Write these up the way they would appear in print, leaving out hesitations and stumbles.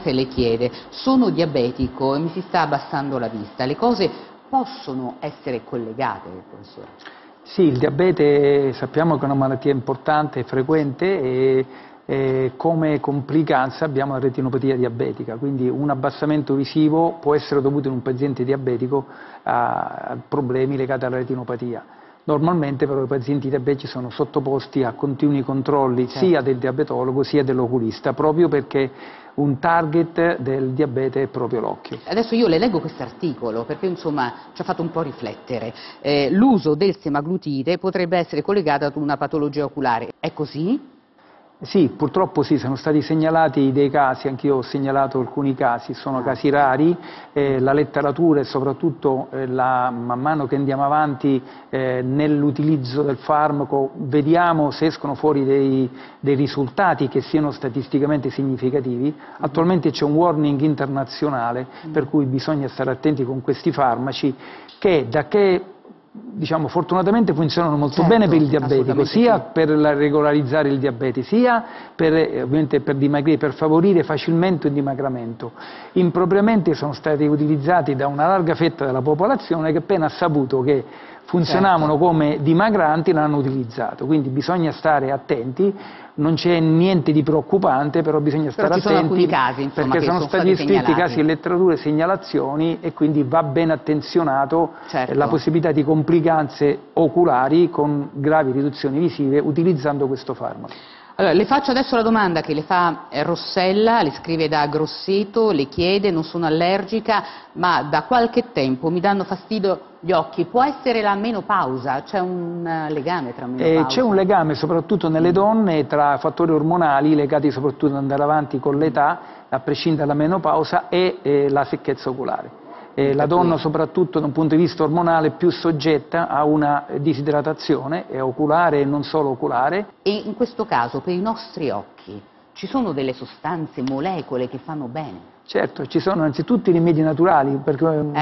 Frank le chiede: sono diabetico e mi si sta abbassando la vista, le cose possono essere collegate, professore? Sì, il diabete sappiamo che è una malattia importante e frequente e come complicanza abbiamo la retinopatia diabetica, quindi un abbassamento visivo può essere dovuto in un paziente diabetico a problemi legati alla retinopatia. Normalmente però i pazienti diabetici sono sottoposti a continui controlli sia del diabetologo sia dell'oculista, proprio perché un target del diabete è proprio l'occhio. Adesso io le leggo questo articolo perché insomma ci ha fatto un po' riflettere. L'uso del semaglutide potrebbe essere collegato ad una patologia oculare, è così? Sì, purtroppo sì, sono stati segnalati dei casi, anch'io ho segnalato alcuni casi, sono casi rari, la letteratura e soprattutto man mano che andiamo avanti nell'utilizzo del farmaco vediamo se escono fuori dei risultati che siano statisticamente significativi. Attualmente c'è un warning internazionale per cui bisogna stare attenti con questi farmaci che diciamo, fortunatamente funzionano molto bene per il diabetico, sia per regolarizzare il diabete, sia ovviamente per dimagrire, per favorire facilmente il dimagramento. Impropriamente sono stati utilizzati da una larga fetta della popolazione che appena ha saputo che funzionavano come dimagranti l'hanno utilizzato, quindi bisogna stare attenti. Non c'è niente di preoccupante, però bisogna stare attenti, sono alcuni casi, insomma, perché sono stati iscritti casi in letteratura e segnalazioni e quindi va ben attenzionato la possibilità di complicanze oculari con gravi riduzioni visive utilizzando questo farmaco. Allora, le faccio adesso la domanda che le fa Rossella, le scrive da Grosseto, le chiede: non sono allergica, ma da qualche tempo mi danno fastidio gli occhi, può essere la menopausa? C'è un legame tra menopausa? C'è un legame soprattutto nelle donne tra fattori ormonali legati soprattutto ad andare avanti con l'età, a prescindere dalla menopausa, e la secchezza oculare. La donna soprattutto da un punto di vista ormonale è più soggetta a una disidratazione oculare e non solo oculare. E in questo caso per i nostri occhi ci sono delle sostanze, molecole che fanno bene? Certo, ci sono innanzitutto i rimedi naturali, perché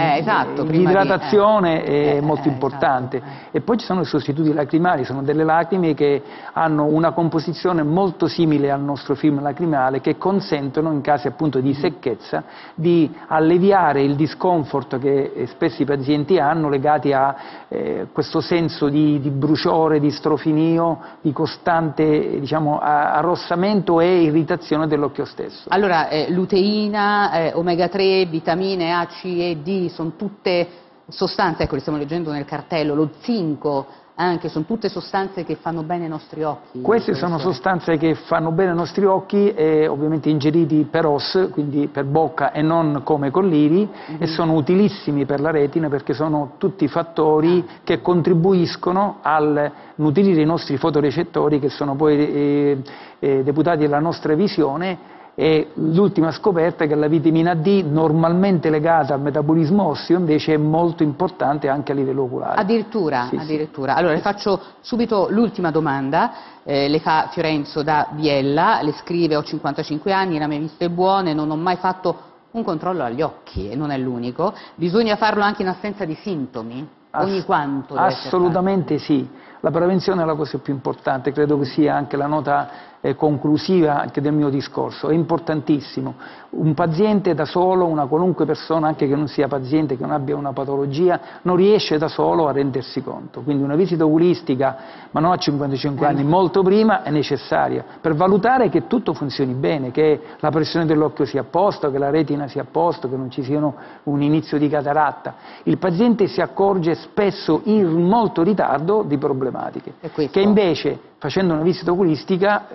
l'idratazione è molto importante, e poi ci sono i sostituti lacrimali, sono delle lacrime che hanno una composizione molto simile al nostro film lacrimale, che consentono in casi appunto di secchezza di alleviare il discomfort che spesso i pazienti hanno legati a questo senso di bruciore, di strofinio, di costante diciamo, arrossamento e irritazione dell'occhio stesso. Allora, luteina, omega 3, vitamine A, C e D, sono tutte sostanze, ecco, le stiamo leggendo nel cartello, lo zinco anche, sono tutte sostanze che fanno bene ai nostri occhi? Queste sono sostanze che fanno bene ai nostri occhi, ovviamente ingeriti per os, quindi per bocca e non come colliri, e sono utilissimi per la retina perché sono tutti fattori che contribuiscono al nutrire i nostri fotorecettori, che sono poi deputati alla nostra visione. E l'ultima scoperta è che la vitamina D, normalmente legata al metabolismo osseo, invece è molto importante anche a livello oculare. Addirittura? Sì, Addirittura. Allora le faccio subito l'ultima domanda, le fa Fiorenzo da Biella, le scrive: ho 55 anni, la mia vista è buona e non ho mai fatto un controllo agli occhi, e non è l'unico, bisogna farlo anche in assenza di sintomi? Ogni quanto deve essere fatto? Assolutamente sì, la prevenzione è la cosa più importante, credo che sia anche la nota conclusiva anche del mio discorso, è importantissimo. Un paziente da solo, una qualunque persona, anche che non sia paziente, che non abbia una patologia, non riesce da solo a rendersi conto, quindi una visita oculistica, ma non a 55 anni, molto prima, è necessaria, per valutare che tutto funzioni bene, che la pressione dell'occhio sia a posto, che la retina sia a posto, che non ci sia un inizio di cataratta. Il paziente si accorge spesso in molto ritardo di problematiche, che invece facendo una visita oculistica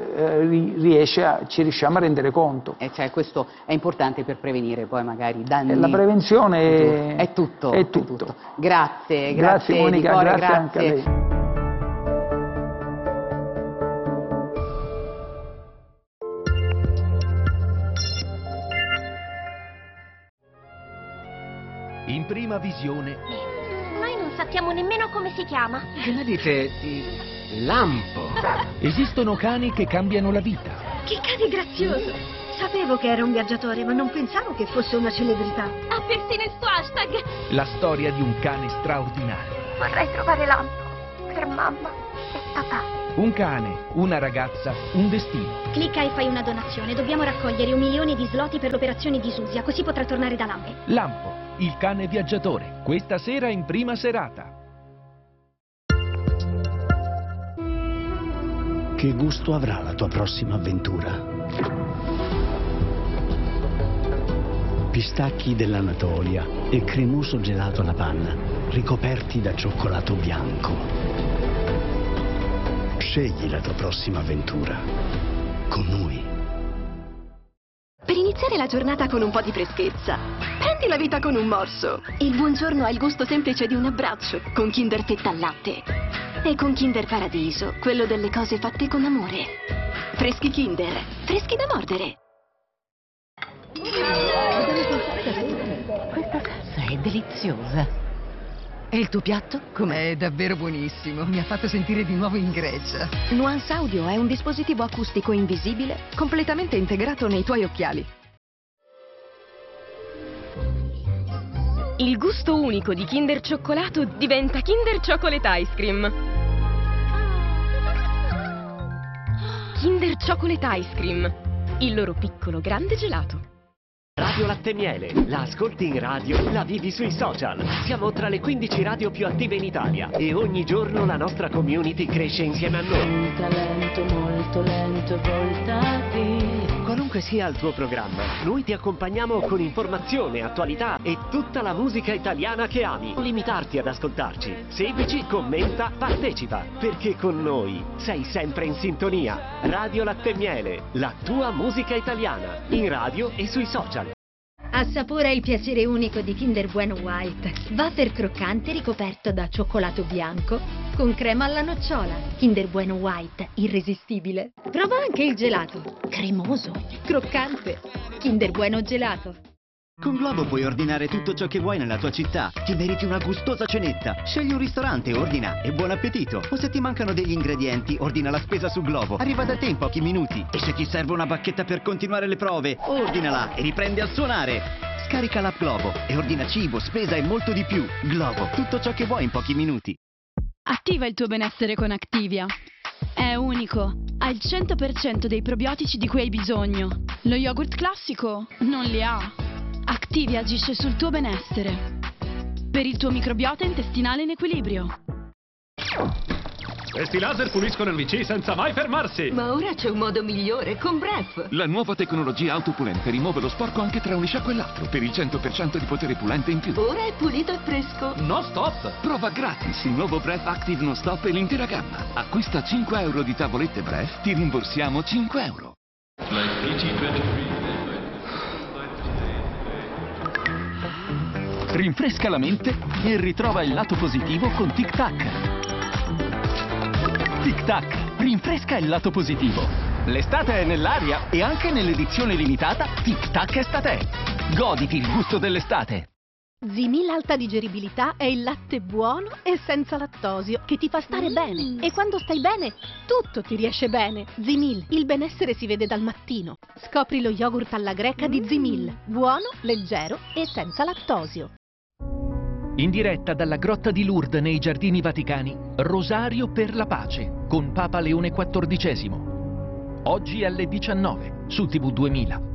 ci riusciamo a rendere conto. Cioè, questo è importante per prevenire poi magari danni. La prevenzione è tutto. È tutto. Grazie, grazie Monica, cuore, grazie anche a lei. In prima visione. Noi non sappiamo nemmeno come si chiama. Che ne dite di lampo? Esistono cani che cambiano la vita. Che cane grazioso! Sapevo che era un viaggiatore, ma non pensavo che fosse una celebrità. Ha persino il suo hashtag! La storia di un cane straordinario. Vorrei trovare Lampo per mamma e papà. Un cane, una ragazza, un destino. Clicca e fai una donazione. Dobbiamo raccogliere 1 milione di zloty per l'operazione di Susia, così potrà tornare da Lampe. Lampo, il cane viaggiatore. Questa sera in prima serata. Che gusto avrà la tua prossima avventura? Pistacchi dell'Anatolia e cremoso gelato alla panna, ricoperti da cioccolato bianco. Scegli la tua prossima avventura con noi. Per iniziare la giornata con un po' di freschezza, prendi la vita con un morso. Il buongiorno ha il gusto semplice di un abbraccio con Kinder Fetta al latte. E con Kinder Paradiso, quello delle cose fatte con amore. Freschi Kinder, freschi da mordere. Questa salsa è deliziosa. E il tuo piatto? Com'è davvero buonissimo, mi ha fatto sentire di nuovo in Grecia. Nuance Audio è un dispositivo acustico invisibile completamente integrato nei tuoi occhiali. Il gusto unico di Kinder Cioccolato diventa Kinder Chocolate Ice Cream. Kinder Chocolate Ice Cream, il loro piccolo grande gelato. Radio Latte Miele, la ascolti in radio, la vivi sui social. Siamo tra le 15 radio più attive in Italia e ogni giorno la nostra community cresce insieme a noi. Molto lento, voltati. Qualunque sia il tuo programma, noi ti accompagniamo con informazione, attualità e tutta la musica italiana che ami. Non limitarti ad ascoltarci. Seguici, commenta, partecipa, perché con noi sei sempre in sintonia. Radio Latte Miele, la tua musica italiana, in radio e sui social. Assapora il piacere unico di Kinder Bueno White. Wafer croccante ricoperto da cioccolato bianco con crema alla nocciola. Kinder Bueno White, irresistibile. Prova anche il gelato. Cremoso, croccante. Kinder Bueno Gelato. Con Globo puoi ordinare tutto ciò che vuoi nella tua città. Ti meriti una gustosa cenetta. Scegli un ristorante, ordina e buon appetito. O se ti mancano degli ingredienti, ordina la spesa su Globo. Arriva da te in pochi minuti. E se ti serve una bacchetta per continuare le prove, ordinala e riprendi a suonare. Scarica l'app Globo e ordina cibo, spesa e molto di più. Globo, tutto ciò che vuoi in pochi minuti. Attiva il tuo benessere con Activia. È unico, ha il 100% dei probiotici di cui hai bisogno. Lo yogurt classico non li ha. Activia agisce sul tuo benessere, per il tuo microbiota intestinale in equilibrio. Questi laser puliscono il WC senza mai fermarsi! Ma ora c'è un modo migliore, con Bref! La nuova tecnologia autopulente rimuove lo sporco anche tra un lisciacco e l'altro, per il 100% di potere pulente in più. Ora è pulito e fresco! No stop! Prova gratis il nuovo Bref Active Non Stop e l'intera gamma. Acquista 5 euro di tavolette Bref, ti rimborsiamo 5 euro. Rinfresca la mente e ritrova il lato positivo con Tic Tac. Tic Tac, rinfresca il lato positivo. L'estate è nell'aria e anche nell'edizione limitata Tic Tac Estate. Goditi il gusto dell'estate. Zimil Alta Digeribilità è il latte buono e senza lattosio che ti fa stare bene. E quando stai bene, tutto ti riesce bene. Zimil, il benessere si vede dal mattino. Scopri lo yogurt alla greca di Zimil. Buono, leggero e senza lattosio. In diretta dalla Grotta di Lourdes nei Giardini Vaticani, Rosario per la pace con Papa Leone XIV. Oggi alle 19 su TV 2000.